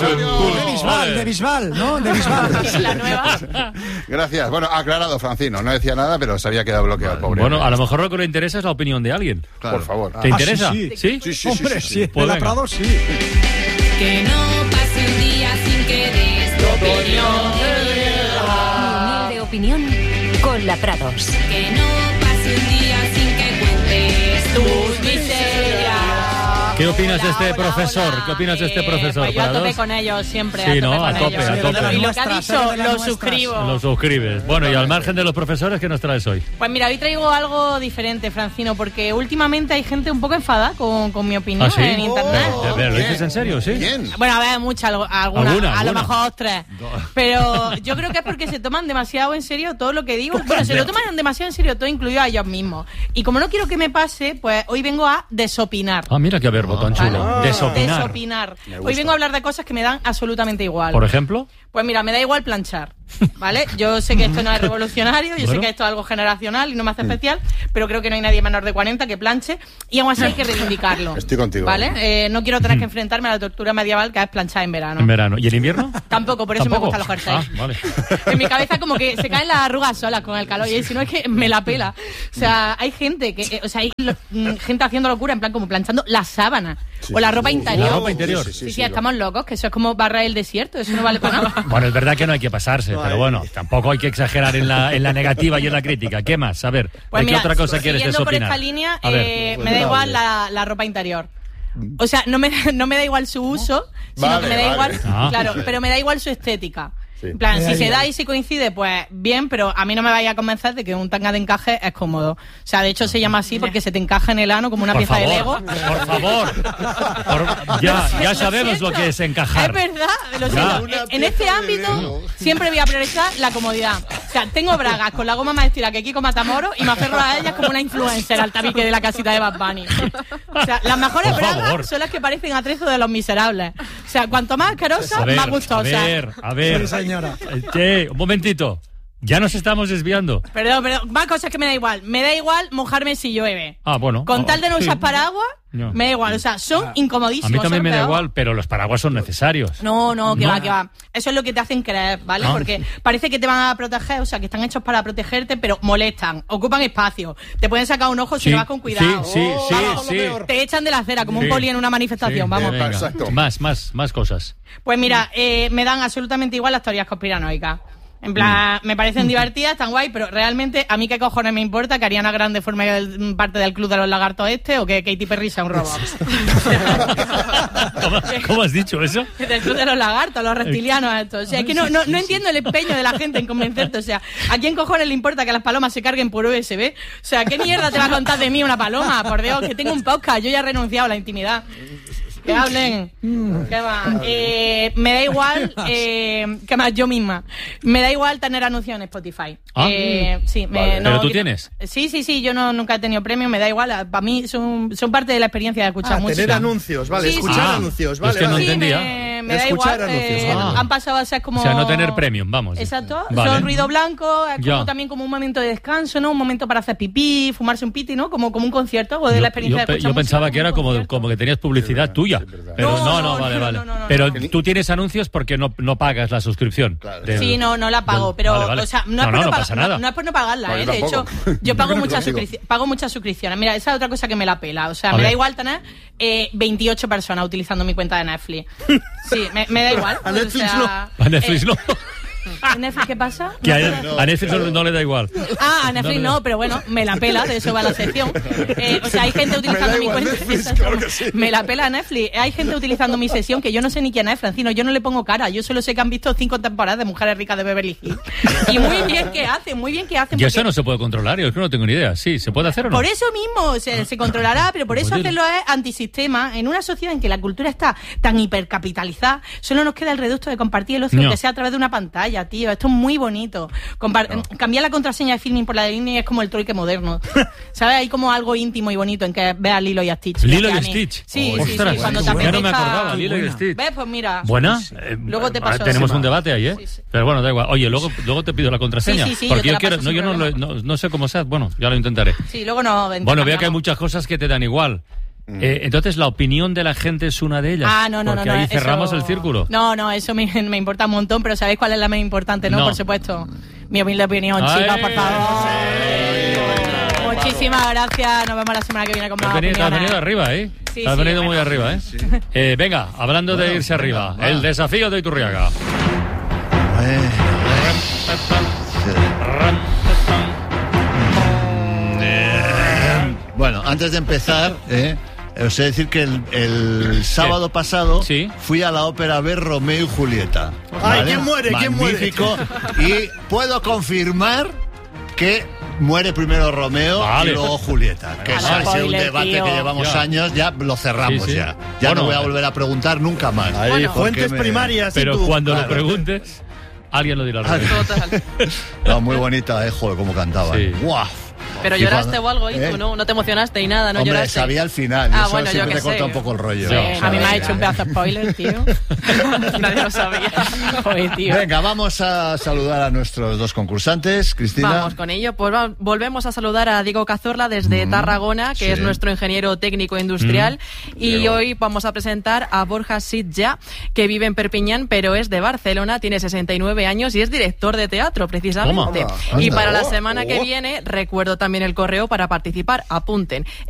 De Bisbal, ¿no? De Bisbal. La nueva. Gracias. Bueno, aclarado, Francino. No decía nada, pero se había quedado bloqueado el pobre. Bueno, a lo mejor lo que le interesa es la opinión de alguien. Claro. Por favor. ¿Te interesa? Sí. Hombre, sí. Pues De la venga. Prado, sí. Que no pase un día sin que des tu opinión. Mi humilde opinión con la Prados. Que no pase un día sin que cuentes tus miserias. ¿Qué opinas de este Hola, profesor? hola. ¿Qué opinas de este profesor? Pues yo a tope Prados? con ellos siempre. Sí, ¿no? con A tope, ellos. a tope. Y lo que ha Nuestras, dicho, de las lo nuestras. suscribo. Lo suscribes. Bueno, y al margen de los profesores, ¿qué nos traes hoy? Pues mira, hoy traigo algo diferente, Francino, porque últimamente hay gente un poco enfadada con mi opinión ¿Ah, sí? en internet. ¿Lo dices en serio? ¿Sí? Bien. Bueno, a ver, muchas, alguna, ¿Alguna? a lo mejor 3. Pero yo creo que es porque se toman demasiado en serio todo lo que digo. Bueno, se lo toman demasiado en serio todo, incluido a ellos mismos. Y como no quiero que me pase, pues hoy vengo a desopinar. Ah, mira qué verbo tan chulo. ¿Vale? Desopinar. Desopinar. Hoy vengo a hablar de cosas que me dan absolutamente igual. Por ejemplo. Pues mira, me da igual planchar, ¿vale? Yo sé que esto no es revolucionario, yo sé Bueno. que esto es algo generacional y no me hace especial, pero creo que no hay nadie menor de 40 que planche y aún así hay que reivindicarlo. Estoy contigo. ¿Vale? No quiero tener que enfrentarme a la tortura medieval que es planchar en verano. En verano. ¿Y en invierno? Tampoco, por eso ¿Tampoco? me gustan los jerseys. Ah, vale. En mi cabeza como que se caen las arrugas solas con el calor y si no es que me la pela. O sea, hay gente que, hay gente haciendo locura en plan como planchando la sábana o la ropa interior. La ropa interior. Sí, estamos locos, que eso es como barra el desierto, eso no vale para nada. Bueno, es verdad que no hay que pasarse, pero bueno, tampoco hay que exagerar en la negativa y en la crítica. ¿Qué más? A ver, Pues ¿qué mira, otra cosa quieres siguiendo por desopinar? esta línea, A ver. me da igual la ropa interior. O sea, no me da igual su uso, sino Vale, que me da igual, Ah. claro, pero me da igual su estética. Sí. En plan, Me da si se igual. da y se coincide, pues bien, pero a mí no me vaya a convencer de que un tanga de encaje es cómodo. O sea, de hecho se llama así porque se te encaja en el ano como una Por pieza de favor, Lego. por favor. Ya sabemos lo que es encajar. Es verdad, lo Ya. siento. En este ámbito siempre voy a priorizar la comodidad. O sea, tengo bragas con la goma más estira que Kiko Matamoros y me aferro a ellas como una influencer al tabique de la casita de Bad Bunny. O sea, las mejores Por bragas favor. son las que parecen atrezo de Los Miserables. O sea, cuanto más asquerosa, más gustosa. A ver. Sí, señora. Un momentito. Ya nos estamos desviando. Perdón, más cosas que me da igual. Me da igual mojarme si llueve. Ah, bueno. Con tal de no Sí. usar paraguas, No. me da igual. O sea, son incomodísimos. A mí también son me da peor. igual, pero los paraguas son necesarios. No, que No. va, que va. Eso es lo que te hacen creer, ¿vale? Ah. Porque parece que te van a proteger, o sea, que están hechos para protegerte, pero molestan, ocupan espacio. Te pueden sacar un ojo si Sí, no vas con cuidado. sí. Te echan de la acera como Sí. un poli en una manifestación, Sí, vamos. venga. Exacto. Más cosas. Pues mira, me dan absolutamente igual las teorías conspiranoicas. En plan, me parecen divertidas, están guay, pero realmente a mí qué cojones me importa que Ariana Grande forme parte del club de los lagartos o que Katy Perry sea un robot. ¿Cómo has dicho eso? Del club de los lagartos, los reptilianos estos. O sea, es que no entiendo el empeño de la gente en convencerte. O sea, ¿a quién cojones le importa que las palomas se carguen por USB? O sea, ¿qué mierda te va a contar de mí una paloma? Por Dios, que tengo un podcast, yo ya he renunciado a la intimidad. Que hablen. ¿Qué más? Me da igual, ¿qué más? Yo misma. Me da igual tener anuncios en Spotify. Ah. Sí, Vale. ¿Pero tú tienes? Sí, yo nunca he tenido premio, me da igual. Para mí son parte de la experiencia de escuchar música. Tener anuncios, vale, Sí, escuchar sí. anuncios, Yo vale. es que no vale. entendía. Me da Escuchar igual. anuncios, Han pasado a ser como... O sea, no tener premium, vamos. Exacto, Vale. son ruido blanco, es Ya. como también como un momento de descanso, ¿no? Un momento para hacer pipí, fumarse un piti, ¿no? Como un concierto o de la experiencia de escuchar Yo pensaba música, que era un concierto. como que tenías publicidad tuya. Pero No, vale. no. Pero tú tienes anuncios porque no pagas la suscripción. Claro. Sí, no la pago, pero, Vale. o sea, no es por no pasa nada. No es por no pagarla, Vale, De hecho, tampoco. yo pago Contigo. pago muchas suscripciones. Mira, esa es otra cosa que me la pela. O sea, A me da ver. igual tener 28 personas utilizando mi cuenta de Netflix. Sí, me da igual. A Netflix o sea, A Netflix no. ¿A Netflix qué pasa? Que a Netflix no le da igual. Ah, a Netflix No, no, pero bueno, me la pela, de eso va la sección. O sea, hay gente utilizando mi igual cuenta. Netflix, Exacto. claro que sí. Me la pela Netflix. Hay gente utilizando mi sesión que yo no sé ni quién es, Francino. Yo no le pongo cara. Yo solo sé que han visto 5 temporadas de Mujeres Ricas de Beverly Hills. Y muy bien que hacen, Y porque- eso no se puede controlar, yo es que no tengo ni idea. Sí, ¿se puede hacer o no? Por eso mismo se controlará, pero por eso Oye. hacerlo es antisistema. En una sociedad en que la cultura está tan hipercapitalizada, solo nos queda el reducto de compartir el ocio, No. que sea a través de una pantalla, tío. Esto es muy bonito. Cambiar la contraseña de Filming por la de Disney es como el trueque moderno. ¿Sabes? Hay como algo íntimo y bonito en que veas Lilo y Stitch. Lilo y Yanni. Stitch. Sí, Ostras, cuando te ya no me apetezca- acordaba, Lilo y Stitch. ¿Ves? Pues mira. ¿Buena? Luego te paso. Tenemos Sí, un debate ahí, ¿eh? Sí. Pero bueno, da igual. Oye, luego te pido la contraseña. Sí, porque yo yo te la quiero. paso No, sin yo problema. no sé cómo sea. Bueno, ya lo intentaré. Sí, luego no. Bueno, veo que hay muchas cosas que te dan igual. Entonces, ¿la opinión de la gente es una de ellas? No. Porque ahí cerramos el círculo. No, eso me importa un montón, pero ¿sabéis cuál es la más importante, no? Por supuesto. Mi humilde opinión, chicas, por favor. Muchísimas gracias. Nos vemos la semana que viene con más opiniones. Has venido arriba, ¿eh? Sí, has venido bueno. muy arriba, ¿eh? Sí. Venga, hablando de irse arriba, el desafío de Iturriaga. Bueno, antes de empezar, os he de decir que el sábado pasado fui a la ópera a ver Romeo y Julieta. ¡Ay, quién muere! Magnífico. Y puedo confirmar que muere primero Romeo y luego Julieta. Que ese es un debate que llevamos años, ya lo cerramos ya. Ya bueno, no voy a volver a preguntar nunca más. Hay fuentes primarias. Pero cuando lo preguntes, alguien lo dirá. Total. No, muy bonita, joder, cómo cantaba. Sí. ¡Guau! Pero lloraste o algo y tú no te emocionaste y nada, no Hombre, lloraste. sabía al final. Bueno, siempre yo te corta sé. un poco el rollo. Sí, a mí me ha hecho un pedazo de spoiler, tío. Nadie lo sabía. Joder, tío. Venga, vamos a saludar a nuestros dos concursantes. Cristina. Vamos con ello. Pues volvemos a saludar a Diego Cazorla desde Tarragona, que es nuestro ingeniero técnico industrial. Y Diego. Hoy vamos a presentar a Borja Sitja, que vive en Perpiñán, pero es de Barcelona, tiene 69 años y es director de teatro, precisamente. Y para la semana que viene, recuerdo también el correo para participar. Apunten.